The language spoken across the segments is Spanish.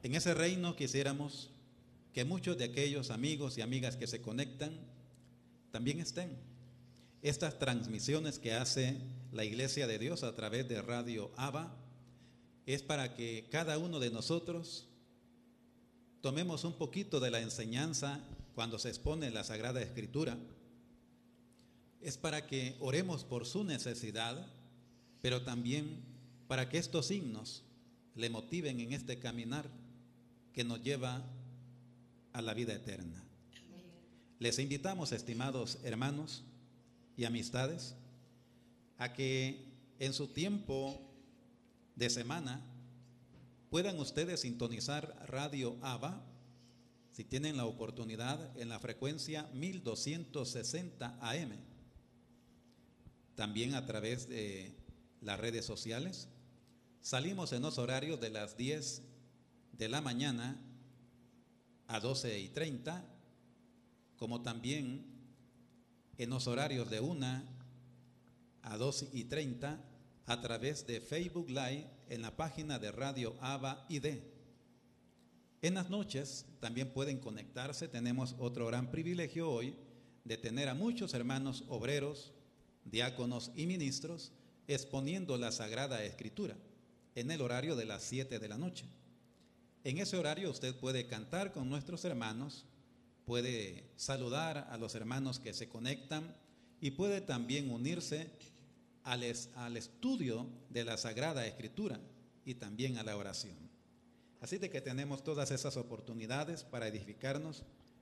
En ese reino quisiéramos que muchos de aquellos amigos y amigas que se conectan también estén. Estas transmisiones que hace la Iglesia de Dios a través de Radio Abba es para que cada uno de nosotros tomemos un poquito de la enseñanza cuando se expone la Sagrada Escritura. Es para que oremos por su necesidad, pero también para que estos signos le motiven en este caminar que nos lleva a la vida eterna. Les invitamos, estimados hermanos y amistades, a que en su tiempo de semana puedan ustedes sintonizar Radio Abba, si tienen la oportunidad, en la frecuencia 1260 AM, también a través de las redes sociales. Salimos en los horarios de las 10 de la mañana a 12:30, como también en los horarios de 1 a 2:30 a través de Facebook Live en la página de Radio Abba ID. En las noches también pueden conectarse. Tenemos otro gran privilegio hoy de tener a muchos hermanos obreros, diáconos y ministros exponiendo la Sagrada Escritura en el horario de las 7 de la noche. En ese horario usted puede cantar con nuestros hermanos, puede saludar a los hermanos que se conectan y puede también unirse al estudio de la Sagrada Escritura y también a la oración. Así de que tenemos todas esas oportunidades para edificarnos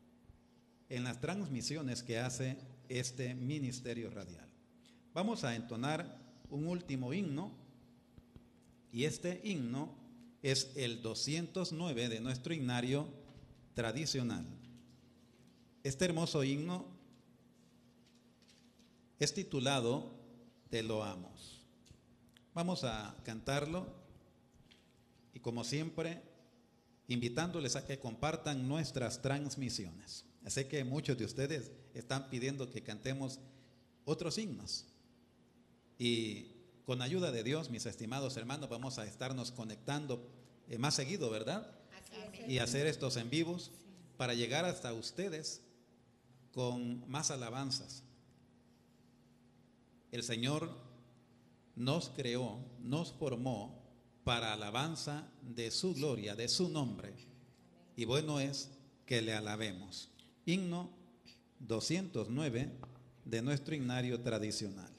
en las transmisiones que hace este ministerio radial. Vamos a entonar un último himno, y este himno es el 209 de nuestro himnario tradicional. Este hermoso himno es titulado Te loamos. Vamos a cantarlo y, como siempre, invitándoles a que compartan nuestras transmisiones. Sé que muchos de ustedes están pidiendo que cantemos otros himnos y con ayuda de Dios, mis estimados hermanos, vamos a estarnos conectando más seguido, ¿verdad? Así es. Y hacer estos en vivos para llegar hasta ustedes con más alabanzas. El Señor nos creó, nos formó para alabanza de su gloria, de su nombre. Y bueno es que le alabemos. Himno 209 de nuestro himnario tradicional.